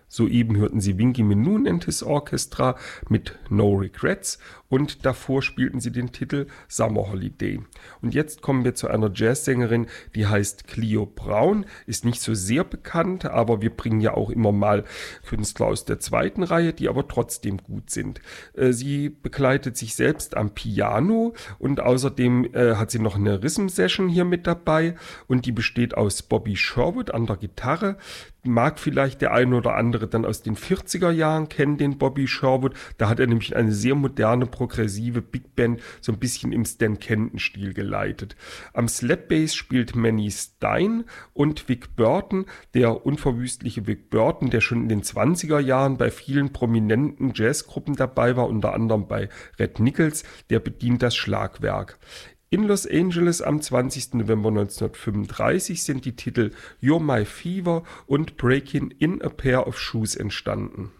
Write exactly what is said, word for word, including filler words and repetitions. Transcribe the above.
Soeben hörten Sie Winky Minoon and His Orchestra mit No Regrets und davor spielten sie den Titel Summer Holiday. Und jetzt kommen wir zu einer Jazzsängerin, die heißt Cleo Brown, ist nicht so sehr bekannt, aber wir bringen ja auch immer mal Künstler aus der zweiten Reihe, die aber trotzdem gut sind. Sie begleitet sich selbst am Piano und außerdem äh, hat sie noch eine Rhythm Session hier mit dabei und die besteht aus Bobby Sherwood an der Gitarre. Mag vielleicht der ein oder andere dann aus den vierziger Jahren kennen, den Bobby Sherwood. Da hat er nämlich eine sehr moderne, progressive Big Band, so ein bisschen im Stan Kenton-Stil geleitet. Am Slap Bass spielt Manny Stein und Vic Burton, der unverwüstliche Vic Burton, der schon in den zwanziger Jahren bei vielen prominenten Jazzgruppen dabei war, unter anderem bei Red Nichols, der bedient das Schlagwerk. In Los Angeles am zwanzigsten November neunzehnhundertfünfunddreißig sind die Titel You're My Fever und Breaking in a Pair of Shoes entstanden.